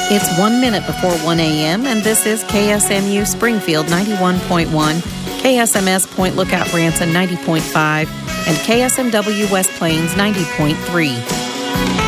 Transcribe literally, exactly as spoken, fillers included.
It's one minute before one a.m., and this is K S M U Springfield ninety-one point one, K S M S Point Lookout Branson ninety point five, and K S M W West Plains ninety point three.